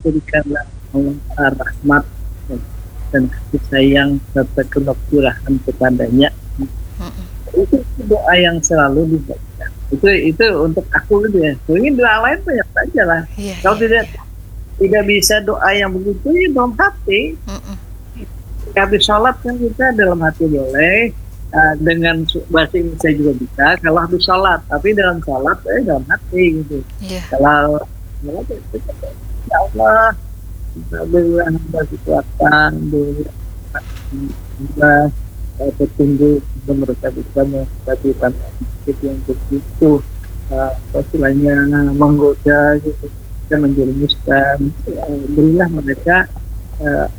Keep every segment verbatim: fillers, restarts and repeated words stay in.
berikanlah Allah rahmat dan kasih sayang serta kemakmurahan kepadanya. Itu doa yang selalu dibaca. Itu itu untuk aku gitu ya. Mungkin doa lain banyak saja lah. Iya, Kalau iya, tidak iya. tidak bisa doa yang begitu ya dalam hati. Mm-mm. Habis sholat kan kita dalam hati boleh. Uh, dengan su- bahasa Indonesia juga bisa. Kalau habis sholat, tapi dalam sholat eh dalam hati gitu. Iya. Kalau sholat ya, kita, ya Allah, kita berilah hamba kekuatan, berilah hamba eh, petunjuk untuk mereka bisa menghadapi tantangan yang begitu uh, apa istilahnya menggoda gitu, dan menjerumuskan. Uh, berilah mereka uh,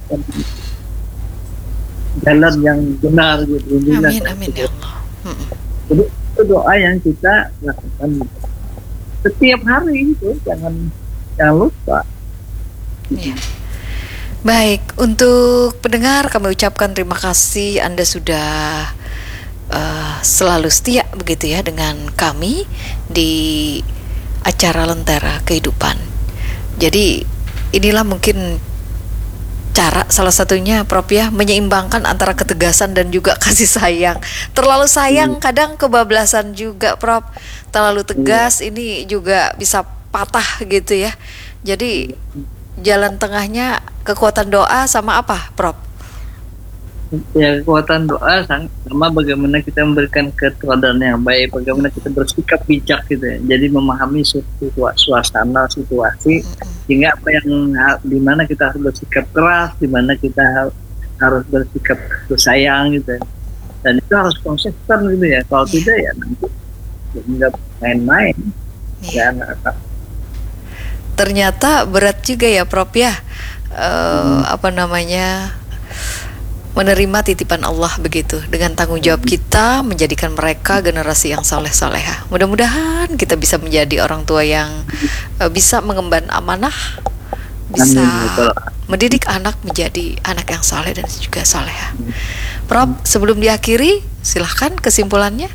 jalan yang benar gitu. Berilah Amin, amin ya Allah. Mm-mm. Jadi itu doa yang kita lakukan setiap hari itu, jangan jangan lupa. Iya. Baik, untuk pendengar kami ucapkan terima kasih Anda sudah eh, selalu setia begitu ya dengan kami di acara Lentera Kehidupan. Jadi inilah mungkin cara salah satunya Prof ya, menyeimbangkan antara ketegasan dan juga kasih sayang. Terlalu sayang kadang kebablasan juga Prof. Terlalu tegas ini juga bisa patah gitu ya. Jadi jalan tengahnya kekuatan doa sama apa Prof? Ya, kekuatan doa sang- sama bagaimana kita memberikan keteladanan yang baik, bagaimana kita bersikap bijak gitu ya. Jadi memahami situa- suasana situasi, sehingga apa yang ha- di mana kita harus bersikap keras, di mana kita ha- harus bersikap bersayang gitu ya. Dan itu harus konsisten gitu ya. Kalau Iya. tidak ya nanti nggak main-main. Iya. Dan apa Ternyata berat juga ya Prof ya. Eh, apa namanya? Menerima titipan Allah begitu, dengan tanggung jawab kita menjadikan mereka generasi yang saleh-saleha. Mudah-mudahan kita bisa menjadi orang tua yang eh, bisa mengemban amanah, bisa Amin, betul. mendidik anak menjadi anak yang saleh dan juga saleha. Prof, sebelum diakhiri, silahkan kesimpulannya.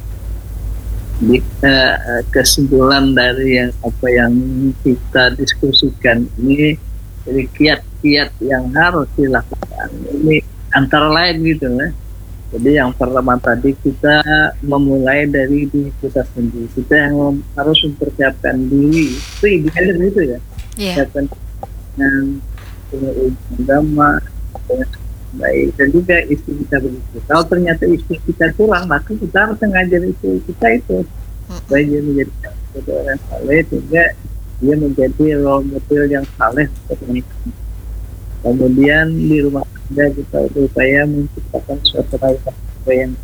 Jadi, eh, kesimpulan dari yang apa yang kita diskusikan ini, jadi kiat-kiat yang harus dilakukan ini antara lain gitu ya. Jadi yang pertama tadi kita memulai dari diri kita sendiri. Kita yang mem- harus mempersiapkan diri. Itu idealnya begitu ya. Iya. Siapkan dengan punya ilmu agama, dengan baik, dan juga istri kita begitu. Kalau ternyata istri kita kurang, maka kita harus mengajar istri kita itu supaya dia menjadi orang saleh, sehingga dia menjadi role model yang saleh untuk menikah. Kemudian di rumah tangga kita berupaya menciptakan suasana yang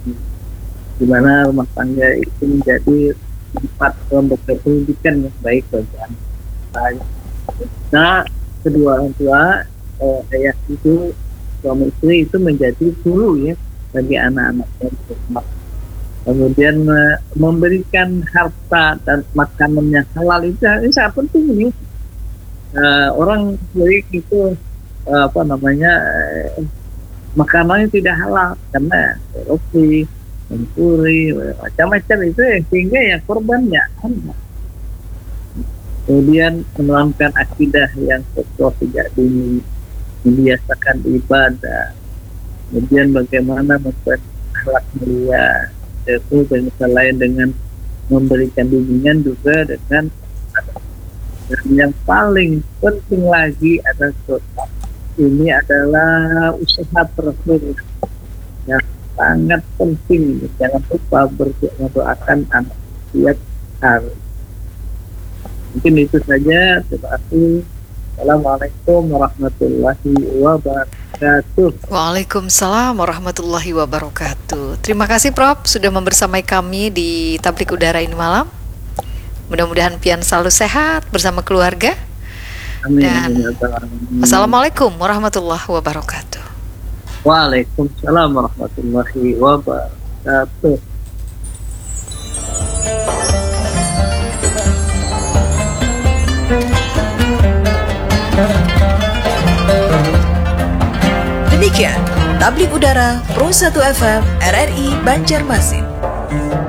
di mana rumah tangga itu menjadi tempat lembaga pendidikan yang baik bagi anak. Nah, kedua orang tua, eh, ayah itu, suami istri itu menjadi guru ya bagi anak-anaknya di rumah. Kemudian eh, memberikan harta dan makanan yang halal itu ini sangat penting nih. Eh, orang baik itu eh, apa namanya eh, makanannya tidak halal karena roti, mencuri, macam-macam itu ya, sehingga ya korbannya anak. Kemudian menanamkan akidah yang kokoh sejak dini, membiasakan ibadah, kemudian bagaimana membuat akhlak mulia, itu dan lain dengan memberikan bimbingan juga dengan, dan yang paling penting lagi adalah ini adalah usaha terus yang sangat penting. Jangan lupa berdoa, mendoakan anak setiap hari. Mungkin itu saja. Terima kasih. Assalamualaikum warahmatullahi wabarakatuh. Waalaikumsalam warahmatullahi wabarakatuh. Terima kasih Prof sudah membersamai kami di Tablik Udara ini malam. Mudah-mudahan pian selalu sehat bersama keluarga. Amin. Dan Assalamualaikum warahmatullahi wabarakatuh. Waalaikumsalam warahmatullahi wabarakatuh. Demikian Tablik Udara Pro satu F M R R I Banjarmasin.